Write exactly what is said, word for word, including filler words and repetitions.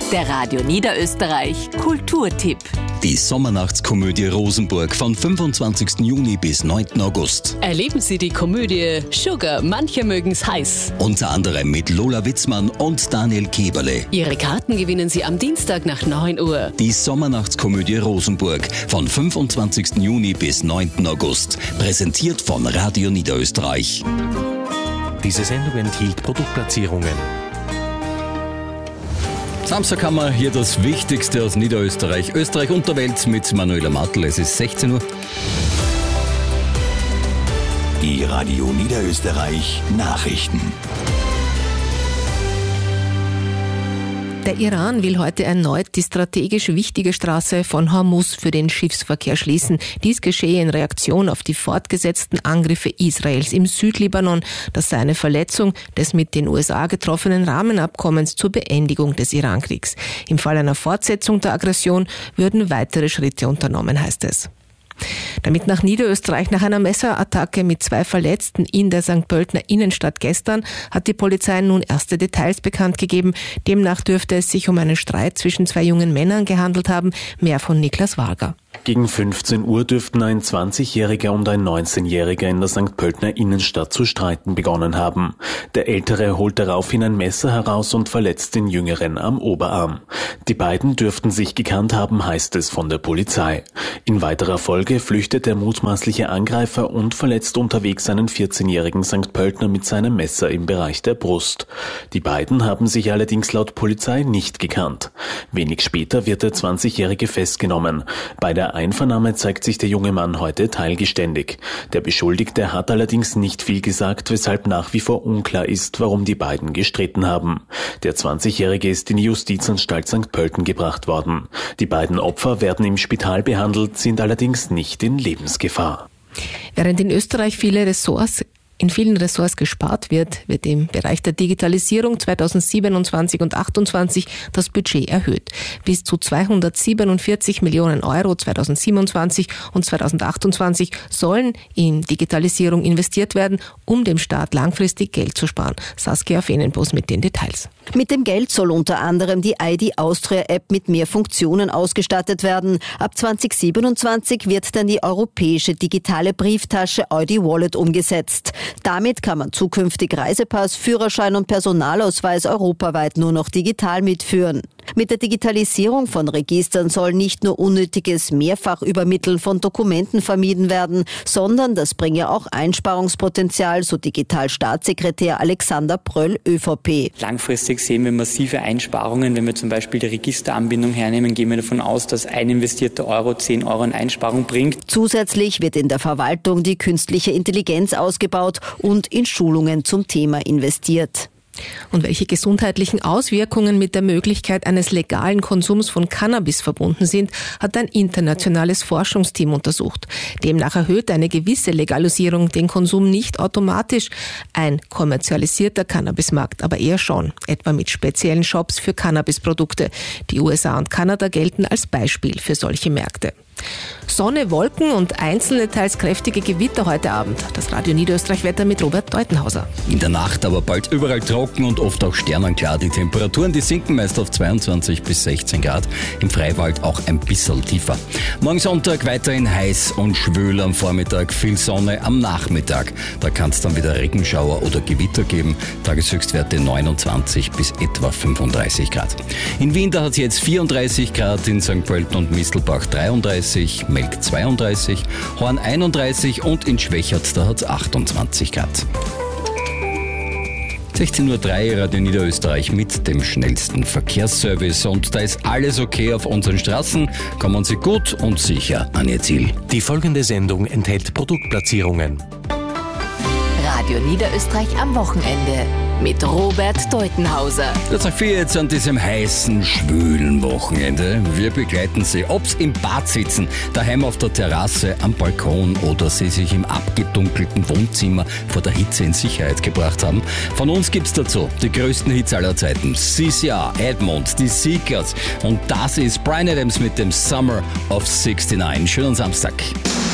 Der Radio Niederösterreich Kulturtipp. Die Sommernachtskomödie Rosenburg von fünfundzwanzigsten Juni bis neunten August. Erleben Sie die Komödie Sugar, manche mögen's heiß. Unter anderem mit Lola Witzmann und Daniel Keberle. Ihre Karten gewinnen Sie am Dienstag nach neun Uhr. Die Sommernachtskomödie Rosenburg von fünfundzwanzigsten Juni bis neunten August. Präsentiert von Radio Niederösterreich. Diese Sendung enthielt Produktplatzierungen. Samstag haben wir hier das Wichtigste aus Niederösterreich, Österreich und der Welt mit Manuela Martl. Es ist sechzehn Uhr. Die Radio Niederösterreich Nachrichten. Der Iran will heute erneut die strategisch wichtige Straße von Hormuz für den Schiffsverkehr schließen. Dies geschehe in Reaktion auf die fortgesetzten Angriffe Israels im Südlibanon. Das sei eine Verletzung des mit den U S A getroffenen Rahmenabkommens zur Beendigung des Irankriegs. Im Fall einer Fortsetzung der Aggression würden weitere Schritte unternommen, heißt es. Damit nach Niederösterreich nach einer Messerattacke mit zwei Verletzten in der Sankt Pöltener Innenstadt gestern hat die Polizei nun erste Details bekannt gegeben. Demnach dürfte es sich um einen Streit zwischen zwei jungen Männern gehandelt haben. Mehr von Niklas Warger. Gegen fünfzehn Uhr dürften ein zwanzigjähriger und ein neunzehnjähriger in der Sankt Pöltener Innenstadt zu streiten begonnen haben. Der Ältere holt daraufhin ein Messer heraus und verletzt den Jüngeren am Oberarm. Die beiden dürften sich gekannt haben, heißt es von der Polizei. In weiterer Folge flüchtet der mutmaßliche Angreifer und verletzt unterwegs einen vierzehnjährigen Sankt Pöltener mit seinem Messer im Bereich der Brust. Die beiden haben sich allerdings laut Polizei nicht gekannt. Wenig später wird der zwanzigjährige festgenommen. Bei der Einvernahme zeigt sich der junge Mann heute teilgeständig. Der Beschuldigte hat allerdings nicht viel gesagt, weshalb nach wie vor unklar ist, warum die beiden gestritten haben. Der zwanzigjährige ist in die Justizanstalt Sankt Pölten gebracht worden. Die beiden Opfer werden im Spital behandelt, sind allerdings nicht in Lebensgefahr. Während in Österreich viele Ressorts In vielen Ressorts gespart wird, wird im Bereich der Digitalisierung zweitausendsiebenundzwanzig und achtundzwanzig das Budget erhöht. Bis zu zweihundertsiebenundvierzig Millionen Euro zweitausendsiebenundzwanzig und zweitausendachtundzwanzig sollen in Digitalisierung investiert werden, um dem Staat langfristig Geld zu sparen. Saskia Fenenbos mit den Details. Mit dem Geld soll unter anderem die I D Austria App mit mehr Funktionen ausgestattet werden. Ab zweitausendsiebenundzwanzig wird dann die europäische digitale Brieftasche I D Wallet umgesetzt. Damit kann man zukünftig Reisepass, Führerschein und Personalausweis europaweit nur noch digital mitführen. Mit der Digitalisierung von Registern soll nicht nur unnötiges Mehrfachübermitteln von Dokumenten vermieden werden, sondern das bringe auch Einsparungspotenzial, so Digitalstaatssekretär Alexander Pröll, ÖVP. Langfristig sehen wir massive Einsparungen. Wenn wir zum Beispiel die Registeranbindung hernehmen, gehen wir davon aus, dass ein investierter Euro zehn Euro an Einsparung bringt. Zusätzlich wird in der Verwaltung die künstliche Intelligenz ausgebaut und in Schulungen zum Thema investiert. Und welche gesundheitlichen Auswirkungen mit der Möglichkeit eines legalen Konsums von Cannabis verbunden sind, hat ein internationales Forschungsteam untersucht. Demnach erhöht eine gewisse Legalisierung den Konsum nicht automatisch. Ein kommerzialisierter Cannabismarkt aber eher schon, etwa mit speziellen Shops für Cannabisprodukte. Die U S A und Kanada gelten als Beispiel für solche Märkte. Sonne, Wolken und einzelne teils kräftige Gewitter heute Abend. Das Radio Niederösterreich-Wetter mit Robert Deutenhauser. In der Nacht aber bald überall trocken und oft auch sternenklar. Die Temperaturen, die sinken meist auf zweiundzwanzig bis sechzehn Grad. Im Freiwald auch ein bisschen tiefer. Morgen Sonntag weiterhin heiß und schwül am Vormittag. Viel Sonne am Nachmittag. Da kann es dann wieder Regenschauer oder Gewitter geben. Tageshöchstwerte neunundzwanzig bis etwa fünfunddreißig Grad. In Wien, da hat es jetzt vierunddreißig Grad, in Sankt Pölten und Mistelbach dreiunddreißig, Melk zweiunddreißig, Horn einunddreißig und in Schwächert, da hat es achtundzwanzig Grad. sechzehn Uhr drei, Radio Niederösterreich mit dem schnellsten Verkehrsservice. Und da ist alles okay auf unseren Straßen. Kommen Sie gut und sicher an Ihr Ziel. Die folgende Sendung enthält Produktplatzierungen. Radio Niederösterreich am Wochenende mit Robert Deutenhauser. Das sagt viel jetzt an diesem heißen, schwülen Wochenende. Wir begleiten Sie, ob's im Bad sitzen, daheim auf der Terrasse, am Balkon oder Sie sich im abgedunkelten Wohnzimmer vor der Hitze in Sicherheit gebracht haben. Von uns gibt's dazu die größten Hits aller Zeiten. C C R, Edmond, die Seekers und das ist Bryan Adams mit dem Summer of sixty-nine. Schönen Samstag.